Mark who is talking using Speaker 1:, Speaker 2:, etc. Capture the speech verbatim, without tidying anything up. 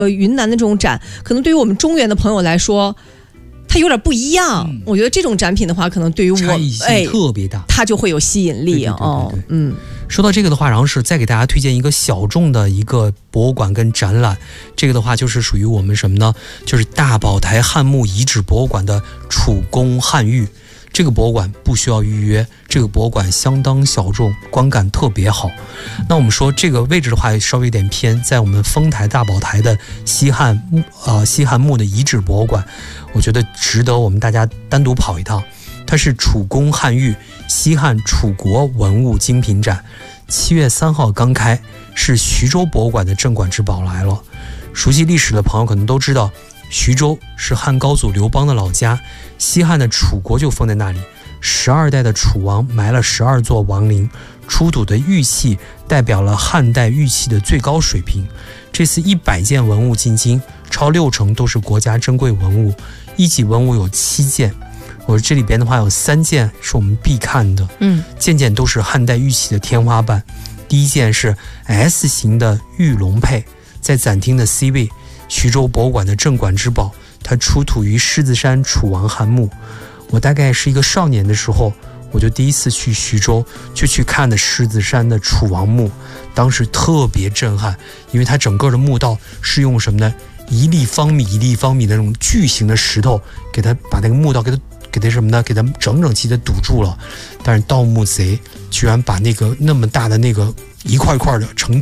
Speaker 1: 呃云南的这种展，可能对于我们中原的朋友来说，它有点不一样。嗯、我觉得这种展品的话，可能对于我
Speaker 2: 差异性特别大、哎，
Speaker 1: 它就会有吸引力哦。嗯，
Speaker 2: 说到这个的话，然后是再给大家推荐一个小众的一个博物馆跟展览。这个的话就是属于我们什么呢？就是大宝台汉墓遗址博物馆的楚宫汉玉。这个博物馆不需要预约，这个博物馆相当小众，观感特别好。那我们说这个位置的话稍微有点偏，在我们丰台大宝台的西汉呃西汉墓的遗址博物馆，我觉得值得我们大家单独跑一趟。它是楚宫汉玉西汉楚国文物精品展，七月三号刚开，是徐州博物馆的镇馆之宝来了。熟悉历史的朋友可能都知道，徐州是汉高祖刘邦的老家，西汉的楚国就封在那里，十二代的楚王埋了十二座王陵，出土的玉器代表了汉代玉器的最高水平。这次一百件文物进京，超六成都是国家珍贵文物，一级文物有七件。我这里边的话有三件是我们必看的，嗯，件件都是汉代玉器的天花板。第一件是 S 型的玉龙佩，在展厅的 C 位，徐州博物馆的镇馆之宝，它出土于狮子山楚王汉墓。我大概是一个少年的时候，我就第一次去徐州，就去看的狮子山的楚王墓，当时特别震撼，因为它整个的墓道是用什么呢？一立方米一立方米的那种巨型的石头，给它把那个墓道给它给它什么呢？给它整整齐的堵住了。但是盗墓贼居然把那个那么大的那个一块块的成